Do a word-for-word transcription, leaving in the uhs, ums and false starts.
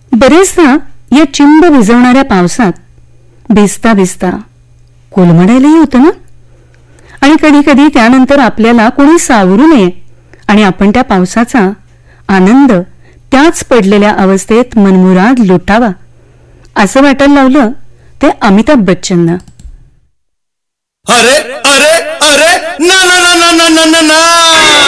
बरेचदा या चिंब भिजवणाऱ्या पावसात भिजता भिजता कोलमडायलाही होतं ना. आणि कधी कधी त्यानंतर आपल्याला कोणी सावरू नये आणि आपण त्या पावसाचा आनंद त्याच पडलेल्या अवस्थेत मनमुराद लुटावा असं वाटायला लावलं ते अमिताभ बच्चननं. अरे अरे अरे ना ना ना ना ना ना ना